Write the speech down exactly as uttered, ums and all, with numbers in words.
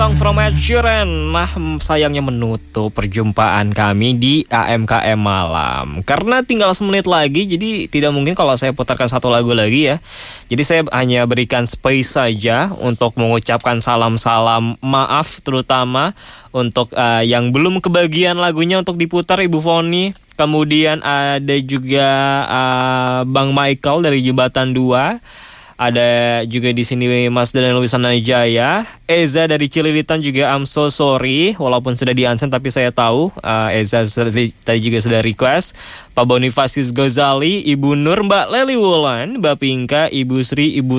Song from Ed Sheeran. Nah, sayangnya menutup perjumpaan kami di A M K M Malam. Karena tinggal semenit lagi, jadi tidak mungkin kalau saya putarkan satu lagu lagi ya. Jadi saya hanya berikan space saja untuk mengucapkan salam-salam maaf, terutama untuk uh, yang belum kebagian lagunya untuk diputar, Ibu Foni. Kemudian ada juga uh, Bang Michael dari Jembatan dua. Ada juga di sini Mas Dan Luisana Jaya, Eza dari Cililitan juga I'm so sorry, walaupun sudah di-unsend tapi saya tahu uh, Eza tadi juga sudah request. Pak Bonifasius Gozali, Ibu Nur, Mbak Leli Wulan, Mbak Pinka, Ibu Sri, Ibu